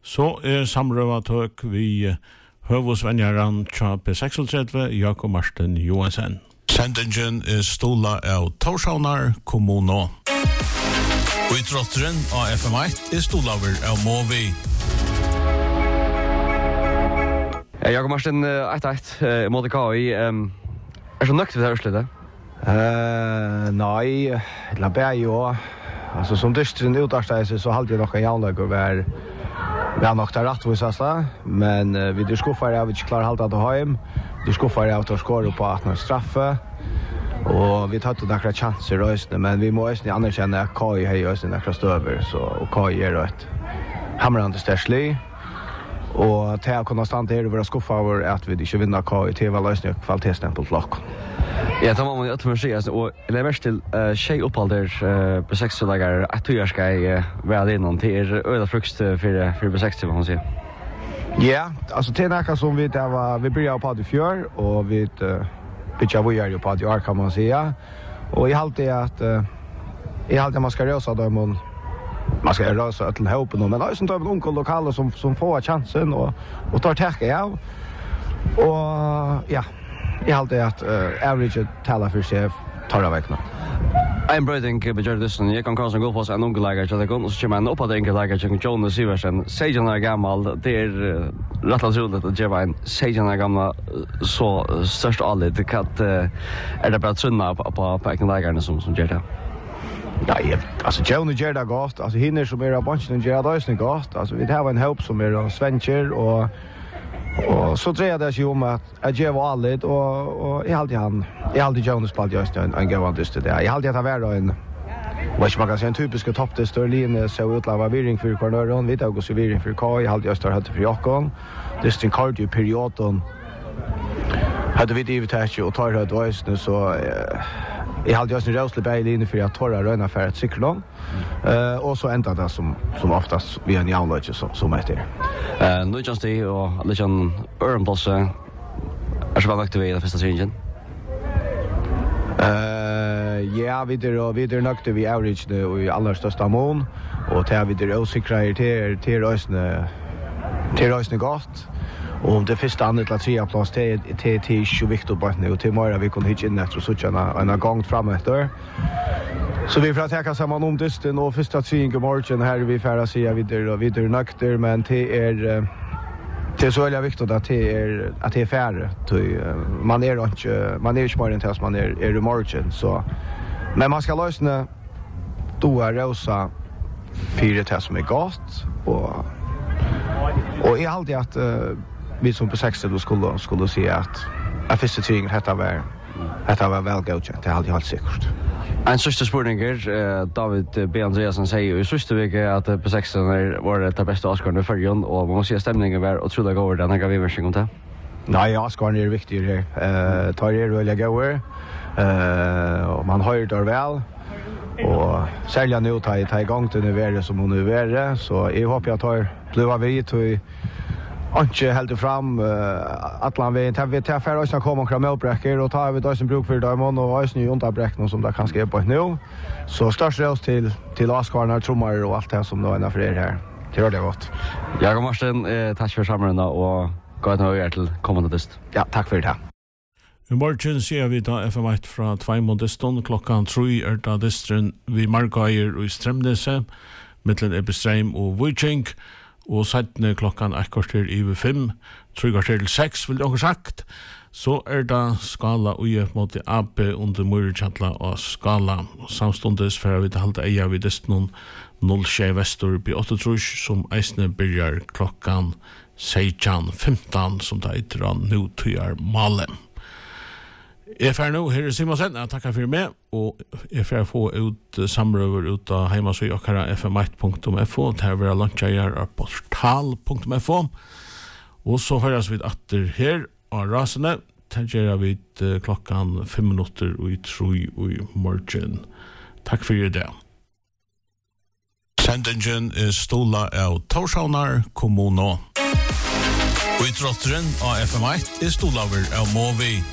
Så samrøvatøk vi høvosvenjaran tja P36, Jakob Martin Johansen. Sendingen stola av Torshavnar kommuno. Og i trotteren av FM1 stolaver av Movi. Jakob Martin, 1-1 mot KI. Så nøkt vi det hørslet? Nej, la bæjo. Altså som dystren utarsteise så halte jeg nok en jaunlag og vi har nok det rettvisast, men vi skuffar av vi ikke klarer halte til heim. Vi skuffar av til å skåre på 18 straffe. Og vi tatt noen chanser i Østene, men vi må Østene anerkjenne at KI har i Østene nekra støver, og KI et hamrande sterslig. Og til å kunne stande her og være skuffa over at vi ikke vinner KI til å være løsning og kvalitetsstempel til lokk. Ja, det må man jo til å si, og det verst til tjej opphalder på 60-dager at du skal være innom til øyla frukst for på 60, må man si. Ja, altså til nekka som vi bryr på det fjør, og vi bytja vujar jo på det år, kan man si. Og jeg halte at man skal røsa dem, man skal røsa til håpen, men det er som tar en onkel lokale som får chansen og tar tekket av. Og ja, jeg halte at average taler for seg tar av vekk nå. En brøyding begjør dysten. Jeg kan kanskje gå på seg en ungelegger til det kom, og så kommer en opphatt enkelegger til Jonas Siversen. 16 år gammel, det rett og slett roligt at det var en 16 år gammel så størst allit. Hva det bare trunna på enkeleggerna som gjør det? Nej, alltså Jonas gjør det godt. Altså hinner som av bunchen gjør det også godt. Altså vi har en håp som av Svencher og så dreier det seg om at jeg var allit, og jeg halte Jonas på alt just en gøyvand dyst til det. Jeg halte at han var en, hva ikke man kan si, en typisk toppdyst, og Line så utlava virring for Kornøren, vi tar også virring for K, jeg halte just høyde for Jakob, dysten kardio perioden, hadde vi divet og tar høyde øysene, så jeg halte just en røslig bæg Line for at torra røyna for et sikrlån, og så enda det som oftast vi en jaunløyde som etter. Nu känns det och lite en örnplats är så väl aktiv i den första serien. Ja, vi är nökte vi average nu i allra största mån och till vi är osäkra till rösne gott. Och det första andra till tredje plats till 20 viktigt bara nu till morgon vi kan hit in efter så tjäna en gång framåt. Så vi får att täcka samman om dysten och första tredje morgon här vi färra sig vidare nökter, men det är så väldigt viktigt att det är färre. Man är inte mer än tills man är i morgon. Så. Men man ska lösna då är rosa 4 till som är gott. Och jag alltid att vi som på 60 då skulle se att första tredje detta var väl godkänt. Det är alltid helt säkert. En sista spurning David B. Andreasen säger i sista vecka att på 16 var det bästa Oscar i förrjun, och man måste se stämningen var otroligt god den här vi version till. Nej, Oscar är viktig här. Tar det väl goer. Och man hör det väl. Och sälja nu ta igång till nu som hon nu är, så jag hoppas jag tar blåa vi till inte helt fram atlan vi tar för oss att komma och krama uppräcker och tar vi då som bruk för Diamond och oss ny underbräck som där kan skriva på nu. Så störst ros till Oscar trummar och allt det som då är för er här. Det det gott. Jakob Martin, tack för samrådet och gott att höra till kommande dyst. Ja, tack för det. I morgen ser vi da FM1 fra 2 mot diston, klokkan 3 da distren vi Margaier og i Strømnese, mittlen Ebbestreim og Vujtjeng, og 17 klokkan 1:05, 3:06 vil dere sagt, så da skala uje mot AB under Murichatla og skala, samstundes for vi til halde eia vi diston 06 Vestur by 8 som eisne byrjar klokkan 16:15 som da etter an nu tøyar male. Jeg er nå, her Simonsen, jeg takker for meg, og jeg får få ut samrøver ut av heimasøy og kara fm1.fo, til å være lunsjeier av portal.fo, og så høres vi atter her av rasene, til gjør vi klokkan 5 minutter og i 3 i morgen. Takk for det. Sendingen stola av Torshavnar kommuno. Og i trotteren av FM1 stola over av Movi.